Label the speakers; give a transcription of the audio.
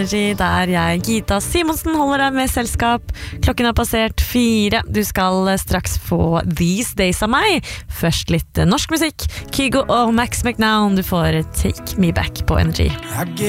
Speaker 1: Der jeg, Gita Simonsen, holder deg med selskap. Klokken har passert 4. Du skal straks få These Days av meg. Først litt norsk musikk. Kygo og Max McNown. Du får Take Me Back på Energy.